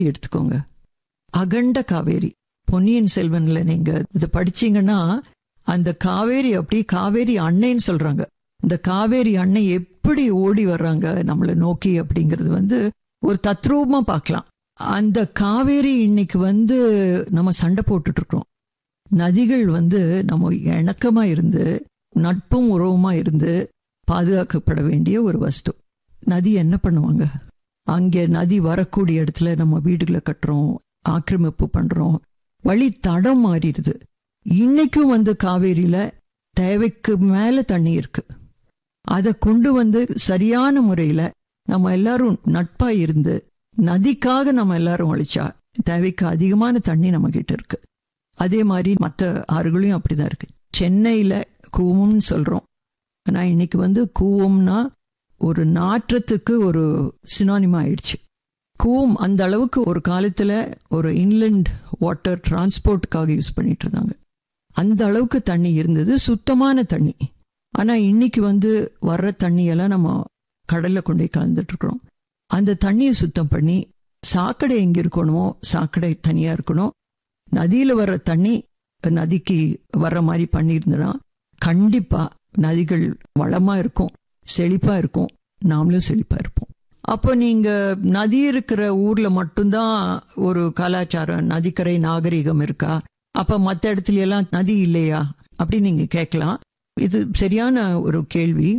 எடுத்துக்கோங்க. அகண்ட காவேரி. பொன்னியின் செல்வன்ல நீங்க இதை படிச்சீங்கன்னா அந்த காவேரி அப்படி காவேரி அன்னைன்னு சொல்றாங்க. இந்த காவேரி அன்னை எப்படி ஓடி வர்றாங்க நம்மளை நோக்கி அப்படிங்கிறது ஒரு தத்ரூபமா பார்க்கலாம். அந்த காவேரி இன்னைக்கு நம்ம சண்டை போட்டுட்டு இருக்கோம். நதிகள் நம்ம இணக்கமா இருந்து நட்பும் உறவுமா இருந்து பாதுகாக்கப்பட வேண்டிய ஒரு வஸ்து. நதி என்ன பண்ணுவாங்க? அங்கே நதி வரக்கூடிய இடத்துல நம்ம வீடுகளை கட்டுறோம், ஆக்கிரமிப்பு பண்றோம், வழி தடம் மாறிடுது. இன்னைக்கும் காவேரியில தேவைக்கு மேல தண்ணி இருக்கு. அதை கொண்டு சரியான முறையில நம்ம எல்லாரும் நட்பா இருந்து நதிக்காக நம்ம எல்லாரும் ஒழிச்சா தேவைக்கு அதிகமான தண்ணி நம்ம கிட்ட இருக்கு. அதே மாதிரி மற்ற ஆறுகளையும் அப்படிதான் இருக்கு. சென்னையில கூவம்னு சொல்றோம். ஆனா இன்னைக்கு கூவம்னா ஒரு நாற்றத்துக்கு ஒரு சினானிமா ஆயிடுச்சு. கூவம் அந்த அளவுக்கு ஒரு காலத்துல ஒரு இன்லண்ட் வாட்டர் டிரான்ஸ்போர்ட்டுக்காக யூஸ் பண்ணிட்டு இருந்தாங்க. அந்த அளவுக்கு தண்ணி இருந்தது, சுத்தமான தண்ணி. ஆனா இன்னைக்கு வர்ற தண்ணியெல்லாம் நம்ம கடல்ல கொண்டு போய் கலந்துட்டு இருக்கிறோம். அந்த தண்ணியை சுத்தம் பண்ணி சாக்கடை எங்க இருக்கணுமோ சாக்கடை தனியா இருக்கணும். நதியில வர்ற தண்ணி நதிக்கு வர்ற மாதிரி பண்ணியிருந்தனா கண்டிப்பா நதிகள் வளமா இருக்கும், செழிப்பா இருக்கும், நாமளும் செழிப்பா இருப்போம். அப்போ நீங்க நதி இருக்கிற ஊர்ல மட்டும்தான் ஒரு கலாச்சாரம், நதிக்கரை நாகரிகம் இருக்கா? அப்ப மற்ற இடத்துல எல்லாம் நதி இல்லையா அப்படின்னு நீங்க கேட்கலாம். இது சரியான ஒரு கேள்வி.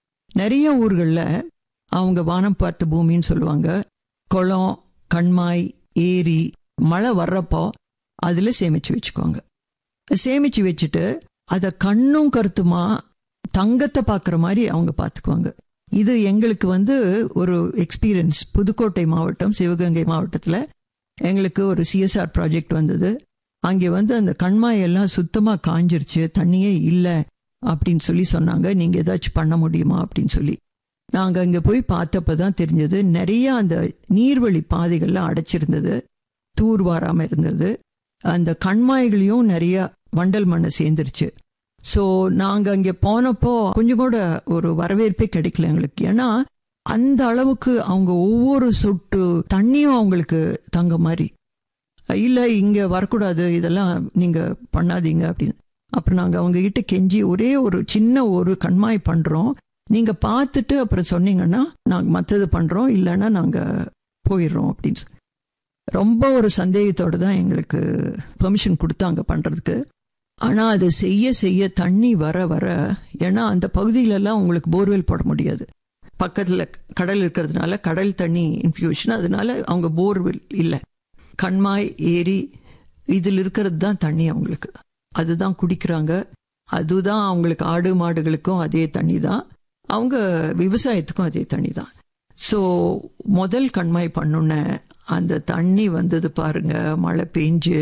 நிறைய ஊர்கள்ல அவங்க வானம் பார்த்த பூமின்னு சொல்லுவாங்க. குளம், கண்மாய், ஏரி, மழை வர்றப்போ அதுல சேமிச்சு வச்சுக்குவாங்க. சேமிச்சு வச்சுட்டு அதை கண்ணும் கருத்துமா தங்கத்தை பார்க்குற மாதிரி அவங்க பார்த்துக்குவாங்க. இது எங்களுக்கு ஒரு எக்ஸ்பீரியன்ஸ். புதுக்கோட்டை மாவட்டம், சிவகங்கை மாவட்டத்தில் எங்களுக்கு ஒரு CSR ப்ராஜெக்ட் வந்தது. அங்கே அந்த கண்மாயெல்லாம் சுத்தமாக காஞ்சிருச்சு, தண்ணியே இல்லை அப்படின்னு சொல்லி சொன்னாங்க. நீங்கள் ஏதாச்சும் பண்ண முடியுமா அப்படின்னு சொல்லி நாங்கள் அங்கே போய் பார்த்தப்ப தான் தெரிஞ்சது. நிறைய அந்த நீர்வழி பாதைகள்லாம் அடைச்சிருந்தது, தூர் வாராமல் இருந்தது. அந்த கண்மாய்களையும் நிறைய வண்டல் மண்ணை சேர்ந்துருச்சு. ஸோ நாங்கள் அங்கே போனப்போ கொஞ்சம் கூட ஒரு வரவேற்பே கிடைக்கல எங்களுக்கு. ஏன்னா அந்த அளவுக்கு அவங்க ஒவ்வொரு சொட்டு தண்ணியும் அவங்களுக்கு தங்க மாதிரி. இல்லை இங்கே வரக்கூடாது, இதெல்லாம் நீங்கள் பண்ணாதீங்க அப்படின்னு. அப்புறம் நாங்கள் அவங்க கிட்ட கெஞ்சி ஒரே ஒரு சின்ன ஒரு கண்மாய் பண்ணுறோம், நீங்கள் பார்த்துட்டு அப்புறம் சொன்னீங்கன்னா நாங்கள் மற்றது பண்ணுறோம், இல்லைன்னா நாங்கள் போயிடுறோம் அப்படின்னு. ரொம்ப ஒரு சந்தேகத்தோடு தான் எங்களுக்கு பெர்மிஷன் கொடுத்தாங்க பண்ணுறதுக்கு. ஆனால் அது செய்ய செய்ய தண்ணி வர வர, ஏன்னா அந்த பகுதியிலெல்லாம் உங்களுக்கு போர்வெல் போட முடியாது, பக்கத்தில் கடல் இருக்கிறதுனால கடல் தண்ணி இன்ஃபியூஷன், அதனால அவங்க போர்வெல் இல்லை. கண்மாய், ஏரி இதில் இருக்கிறது தான் தண்ணி அவங்களுக்கு, அதுதான் குடிக்கிறாங்க. அதுதான் அவங்களுக்கு ஆடு மாடுகளுக்கும் அதே தண்ணி தான், அவங்க விவசாயத்துக்கும் அதே தண்ணி தான். ஸோ முதல் கண்மாய் பண்ணுன அந்த தண்ணி வந்தது பாருங்க, மழை பெஞ்சு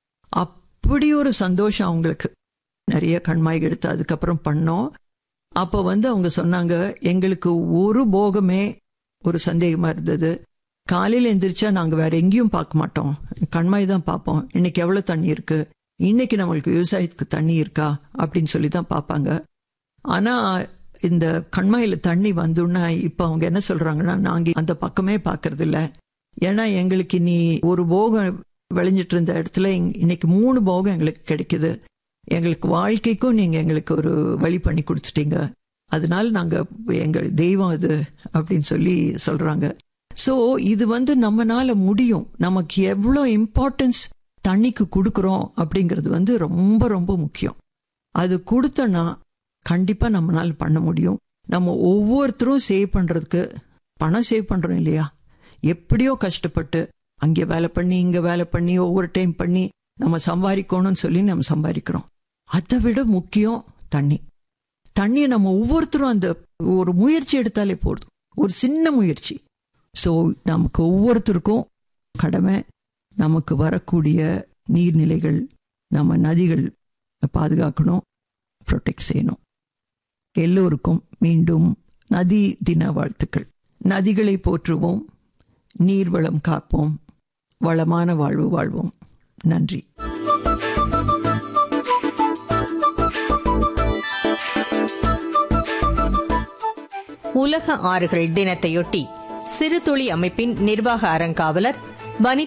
அப்படி ஒரு சந்தோஷம் அவங்களுக்கு. நிறைய கண்மாய் எடுத்து அதுக்கப்புறம் பண்ணோம். அப்போ அவங்க சொன்னாங்க, எங்களுக்கு ஒரு போகமே ஒரு சந்தேகமா இருந்தது. காலையில் எந்திரிச்சா நாங்கள் வேற எங்கேயும் பார்க்க மாட்டோம், கண்மாய் தான் பார்ப்போம். இன்னைக்கு எவ்வளோ தண்ணி இருக்கு, இன்னைக்கு நம்மளுக்கு விவசாயத்துக்கு தண்ணி இருக்கா அப்படின்னு சொல்லி தான் பார்ப்பாங்க. ஆனால் இந்த கண்மாயில் தண்ணி வந்தோன்னா இப்போ அவங்க என்ன சொல்றாங்கன்னா, நாங்கள் அந்த பக்கமே பார்க்கறது இல்லை. ஏன்னா எங்களுக்கு இனி ஒரு போகம் விளைஞ்சிட்டு இருந்த இடத்துல இன்னைக்கு 3 போகம் எங்களுக்கு கிடைக்குது, எங்களுக்கு வாழ்க்கைக்கும் நீங்கள் எங்களுக்கு ஒரு வழி பண்ணி கொடுத்துட்டீங்க, அதனால நாங்கள் எங்கள் தெய்வம் இது அப்படின்னு சொல்லி சொல்றாங்க. ஸோ இது நம்மனால முடியும். நமக்கு எவ்வளோ இம்பார்ட்டன்ஸ் தண்ணிக்கு கொடுக்குறோம் அப்படிங்கிறது ரொம்ப ரொம்ப முக்கியம். அது கொடுத்தோன்னா கண்டிப்பாக நம்மளால பண்ண முடியும். நம்ம ஒவ்வொருத்தரும் சேவ் பண்ணுறதுக்கு பணம் சேவ் பண்ணுறோம் இல்லையா? எப்படியோ கஷ்டப்பட்டு அங்கே வேலை பண்ணி இங்கே வேலை பண்ணி ஒவ்வொரு டைம் பண்ணி நம்ம சம்பாதிக்கணும்னு சொல்லி நம்ம சம்பாதிக்கிறோம். அதை விட முக்கியம் தண்ணி. தண்ணியை நம்ம ஒவ்வொருத்தரும் அந்த ஒரு முயற்சி எடுத்தாலே போதும், ஒரு சின்ன முயற்சி. ஸோ நமக்கு ஒவ்வொருத்தருக்கும் கடமை, நமக்கு வரக்கூடிய நீர்நிலைகள், நம்ம நதிகள் பாதுகாக்கணும், ப்ரொடெக்ட் செய்யணும். எல்லோருக்கும் மீண்டும் நதி தின வாழ்த்துக்கள். நதிகளை போற்றுவோம், நீர்வளம் காப்போம், வளமான வாழ்வு வாழ்வோம். நன்றி. உலக ஆறுகள் தினத்தையொட்டி சிறுதுளி அமைப்பின் நிர்வாக அறங்காவலர் வனி